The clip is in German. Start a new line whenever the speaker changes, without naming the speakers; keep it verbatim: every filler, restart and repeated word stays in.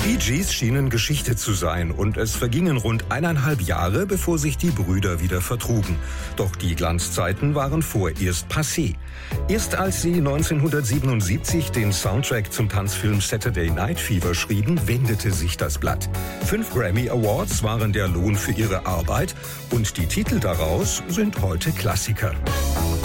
Bee Gees schienen Geschichte zu sein und es vergingen rund eineinhalb Jahre, bevor sich die Brüder wieder vertrugen. Doch die Glanzzeiten waren vorerst passé. Erst als sie neunzehnhundertsiebenundsiebzig den Soundtrack zum Tanzfilm Saturday Night Fever schrieben, wendete sich das Blatt. Fünf Grammy Awards waren der Lohn für ihre Arbeit und die Titel daraus sind heute Klassiker.